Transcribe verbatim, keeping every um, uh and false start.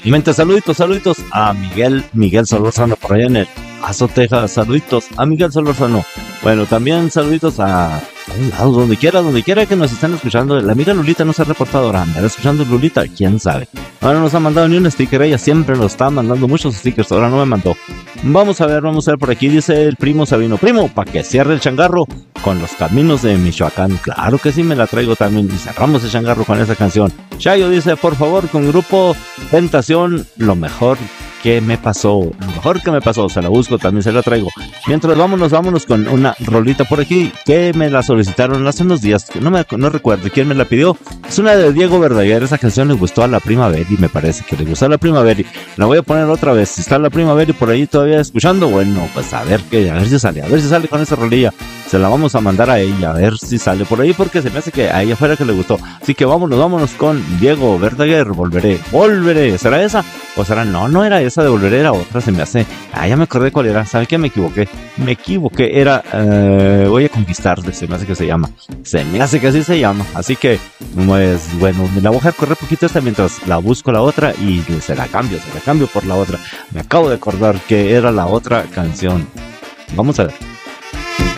Igualmente, saluditos, saluditos a Miguel, Miguel Solorzano por allá en el Paso, Texas. Saluditos a Miguel Solorzano. Bueno, también saluditos a, a donde quiera, donde quiera que nos estén escuchando. La amiga Lulita no se ha reportado ahora. ¿Me está escuchando Lulita? ¿Quién sabe? Ahora no nos ha mandado ni un sticker. Ella siempre nos está mandando muchos stickers. Ahora no me mandó. Vamos a ver, vamos a ver por aquí. Dice el primo Sabino. Primo, para que cierre el changarro con los caminos de Michoacán. Claro que sí, me la traigo también. Y cerramos el changarro con esa canción. Chayo dice, por favor, con grupo Tentación, lo mejor que me pasó, lo mejor que me pasó, se la busco, también se la traigo. Mientras vámonos, vámonos con una rolita por aquí que me la solicitaron hace unos días, que no me no recuerdo quién me la pidió. Es una de Diego Verdaguer. Esa canción le gustó a la Primavera y me parece que le gustó a la Primavera. La voy a poner otra vez. Si está la Primavera por ahí todavía escuchando, bueno, pues a ver que, a ver si sale, a ver si sale con esa rolilla. Se la vamos a mandar a ella, a ver si sale por ahí, porque se me hace que a ella fuera que le gustó. Así que vámonos, vámonos con Diego Verdaguer. Volveré, volveré. ¿Será esa? O será, no, no era esa de Volveré, era otra. Se me hace, ah, ya me acordé cuál era. ¿Sabe qué? Me equivoqué, me equivoqué. Era, uh, Voy a conquistarte. Se me hace que se llama, se me hace que así se llama. Así que, pues, bueno, me la voy a dejar correr poquito esta mientras la busco la otra y se la cambio, se la cambio por la otra. Me acabo de acordar que era la otra canción. Vamos a ver.